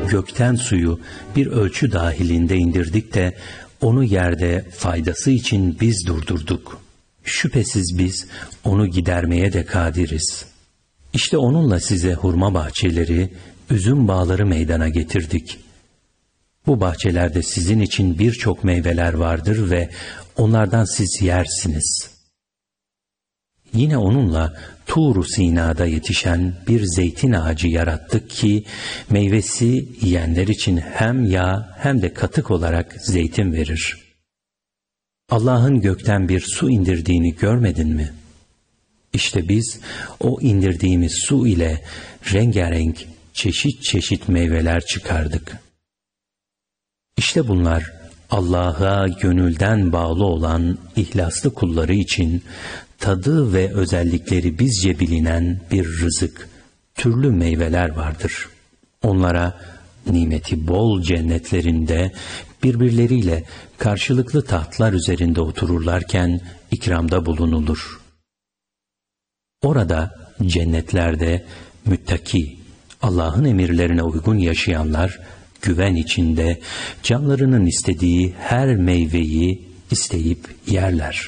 gökten suyu bir ölçü dahilinde indirdik de onu yerde faydası için biz durdurduk. Şüphesiz biz onu gidermeye de kadiriz. İşte onunla size hurma bahçeleri, üzüm bağları meydana getirdik. Bu bahçelerde sizin için birçok meyveler vardır ve onlardan siz yersiniz. Yine onunla Tur-u Sina'da yetişen bir zeytin ağacı yarattık ki meyvesi yiyenler için hem yağ hem de katık olarak zeytin verir. Allah'ın gökten bir su indirdiğini görmedin mi? İşte biz o indirdiğimiz su ile rengarenk çeşit çeşit meyveler çıkardık. İşte bunlar Allah'a gönülden bağlı olan ihlaslı kulları için tadı ve özellikleri bizce bilinen bir rızık, türlü meyveler vardır. Onlara nimeti bol cennetlerinde birbirleriyle karşılıklı tahtlar üzerinde otururlarken ikramda bulunulur. Orada cennetlerde müttaki, Allah'ın emirlerine uygun yaşayanlar güven içinde canlarının istediği her meyveyi isteyip yerler.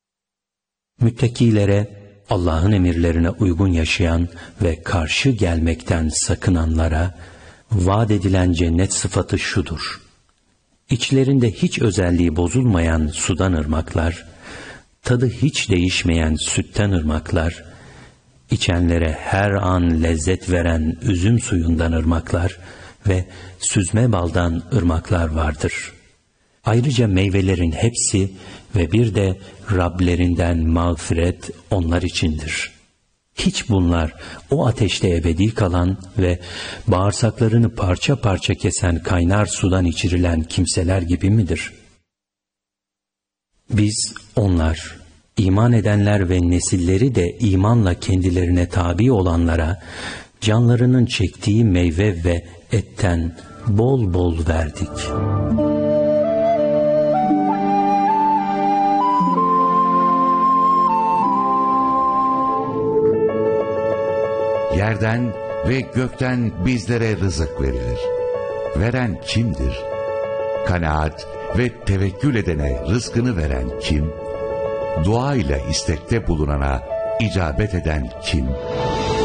Müttakilere, Allah'ın emirlerine uygun yaşayan ve karşı gelmekten sakınanlara vaat edilen cennet sıfatı şudur: İçlerinde hiç özelliği bozulmayan sudan ırmaklar, tadı hiç değişmeyen sütten ırmaklar, içenlere her an lezzet veren üzüm suyundan ırmaklar ve süzme baldan ırmaklar vardır. Ayrıca meyvelerin hepsi ve bir de Rablerinden mağfiret onlar içindir. Hiç bunlar o ateşte ebedi kalan ve bağırsaklarını parça parça kesen kaynar sudan içirilen kimseler gibi midir? Biz onlar, iman edenler ve nesilleri de imanla kendilerine tabi olanlara canlarının çektiği meyve ve etten bol bol verdik. Yerden ve gökten bizlere rızık verilir. Veren kimdir? Kanaat ve tevekkül edene rızkını veren kim? Dua ile istekte bulunana icabet eden kim?